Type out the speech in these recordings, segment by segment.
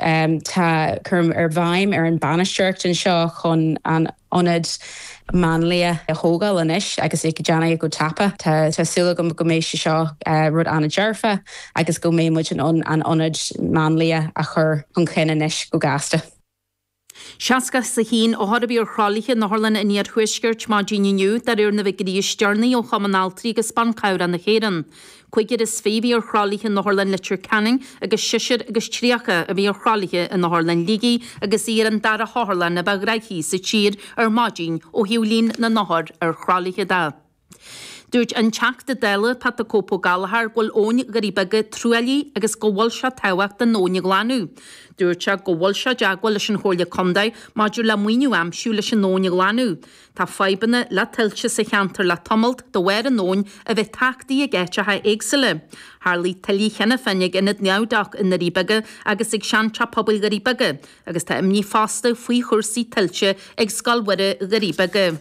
tá chum bhaim an banisteocht an seo chun an onad manlia a hógal inis agus ik Jana go tapa tá sula go mééis seo rud anna jerfa agus go mé mu an onad manlia a chur an chin inis go gasta. Seaca sa hín ó thorabí ar chrálaithe na Harlan in iad thuisgeirt má díniu dar ar na bhicadí stearnaí ó chamanáltaí agus bancáir an na chéan. Cuigir is féhí ar chrálaithe na Harlan litir canning agus siisiir agus tríacha a bhí ar chrálaithe in na Harlan Lígi agus íar an dar a Harlan na bagráithí sa tír ar mádín ó hiúlín na nahar ar chrálaithe da. Dúirt an teach de déile pat a cópó galahar ghfuil óin garíbaga trúalaí agus go bhfuil se tehacht den nóine glanú. Dúirt se go bhfuil se deagháil leis an chóirle condaid maidir le muoinú amsú leis an nóine glanú. Tá feibanna le tiltte sa cheantar le tomalt do bhhair an nóin a bheith teachtaí a gceite éagsile. Harlaí tilí chena finnig inad neamhdach in na ríbaga agus ag seantra pobl garíbaga agus tá imní fásta faoi chuirsaí tiltte ag scailmhare garíbaga.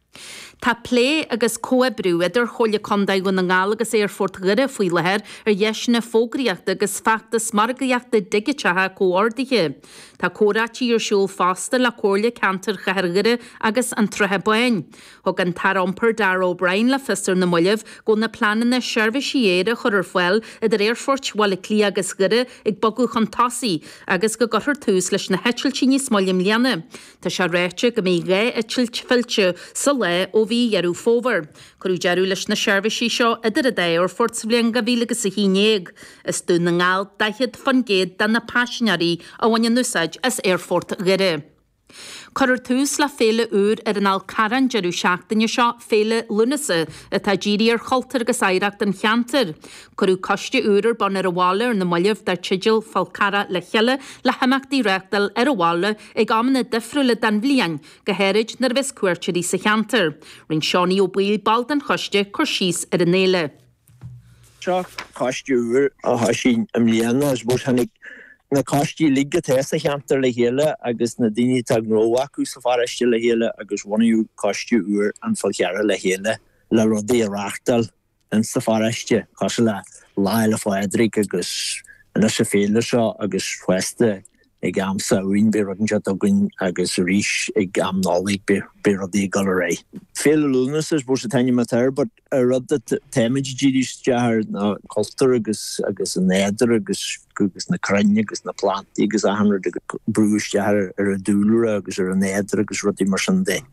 Tá plé agus cóabrú idir chola condaid go na ngála agus éarfort gire faoi lethir ar dheisna fógraíochta agus feachtas margaíochta digitethe cóordaithe. Tá córátí ar siúl fásta le cóirla cantar chathgire agus an trothe bain. Thug an tarampar Dar O'Brien le fistar na muileh go na planan na seirbhísiéire chur ar foiil idir éarfort bhla clí agus gire ag bogu chun tasaí agus go gurthar tús leis na hetiltíní smoilm leanana. Tá se réite go mé ré itilt filte sa le ó bhí jarú fóver. Curú jarú leis na seirbhísí seo idir a dé ar fort sa bblion go bhílagus sa hínéag. Is dú na ngáil daichead fan géad dan na páisinarí a bhaine nusaid as éarfort gire. Curir tús le féle úr ar an alcaran jarú seachtainne seo féle lunasa a tá ddírí ar choltar agus éireacht an cheantar. Curú coiste úr ar ban ar a bhála ar na muileh dar tidil falcara le cheile le haimachtaí reachtal ar a bhála ag amna difriúla dan bbliain go héirid nar bheits cuairtirí sa cheantar. Ring Seánaí ó Buil bald an choiste chur síos ar an éile. Seo coiste úr a hasí am líana as bút hanig na costí liga testa cheantar le héile agus na daoine tá gróhaú sa fariste le héile agus bhainú costí úr an falcheara le héile le rudaí areachtal in sa fariste cos le láile fáidric agus na sa féile seo agus fuiste ag am saoin be rudan se dogan agus rís ag am nálaigh be rudaí galaré. Féle lunas is bú sa taine matar, but a rudda téimiid ddíris dear na cultúr agus an éidir agus na crainne agus na plantaí agus a hanrad brúis dear ar a dúlra agus ar an éidir agus rudaí mar san dé.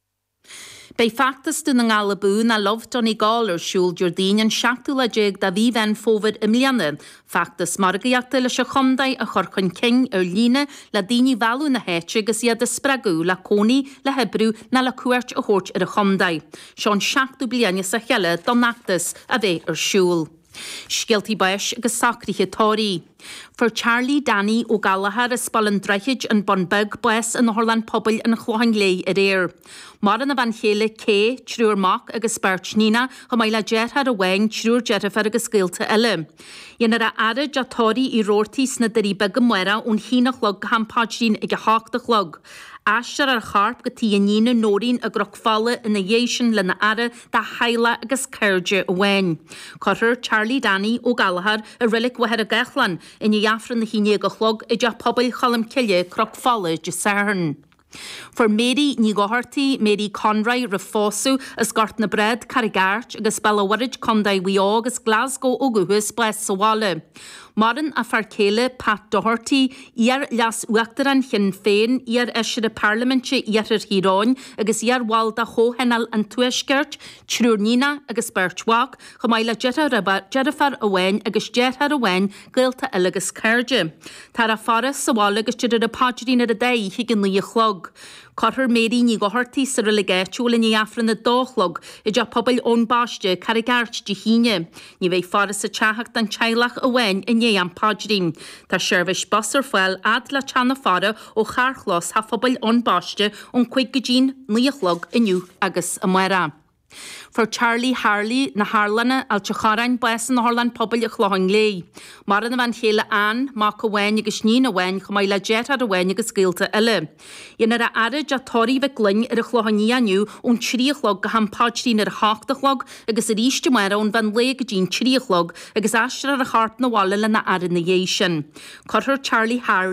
Bei factas dyn ng alabú na lofton i gál ar siúl Jordín an seachtú le déag da bhí ven fófid im lianna. Factas margaíachta le se chomdaid a chorchan king ar lína le daoine bhealú na héite agus iad a spragú le cónaí le hebrú na le cuairt a chóirt ar a chomdaid. Seán seachtú bliana sa cheile don nachtas a bheith ar siúl. Scialtaí bais agus sacrithe tóirí. For Charlie Danny ó Galahar is spallan dreichiid an bonbeg bues in Harlan pobl in chlohain lei ar éir. Mar an a van chéile cé, trúr mac agus spert nína go mai le jeithar a wein trúr jeithar agus scéalta eile. Ienar a arid a tóirí i rórtís na darí beg muera ón hínach log hampádín ag a háchtach log. Aistar ar charp go tí nína nórín a grochfála in na dhéisian le na ara da haile agus cairde a wein. Cothir Charlie Danny ó Galahar a rilik waher a gechlan in iafran na híine go chlog i d pobl chalam ciile crochfála de sairn. For Mary Nígohartí, Mary Conroy Rafósú as gart na bred Carigart agus Bellawarid Condaid Wiá agus Glasgow óguhus bles sahála. Maran a farcéile Pat Doherty iar las uachtaran chin féin iar eisiir a parlamentse iar híráin agus iar walda hóhenal an tuisgert trúr nína agus bertwag go mai le jedafar a wein agus jethar a wein gailta elegus cairde. Tar a faras sahála agus jidir a pádirín a day higin lí chlog. Cothir Mary Nígohartí sa relegéitiúil in iafran na dólog i d pobl ón báiste Carigart de híine. Ní bheith faras sa teachacht an teilech a wein in é an pádirín. Tá seirbhís bas ar foiil ad le teanna fara ó charchlos ha pobl ón báiste ón chuig go dín líochlog iniu agus a muera. For Charlie Harley na Harlanna al Chacharain bues na Harlan pobl a chlohain lei. Mar an a van chéile an, mac a wein agus nín a wein go mai le jet ar a wein agus scéalta eile. Ienar a arid a tóirí bheith glyn ar a chlohaní aniu ón tríochlog go hampádín ar a háchtachlog agus a ríiste muera ón van le go dín tríochlog agus astra ar a chart na walla le na arid na dhéisian. Cothir Charlie Harley